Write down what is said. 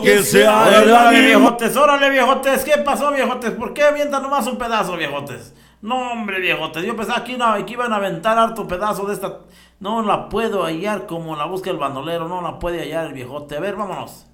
que sea el Órale, ánimo. viejotes, órale, viejotes. ¿Qué pasó, viejotes? ¿Por qué avientan nomás un pedazo, viejotes? No, hombre, viejotes. Yo pensaba que iban a aventar harto pedazo de esta. No la puedo hallar como la busca el bandolero. No la puede hallar el viejote. A ver, vámonos.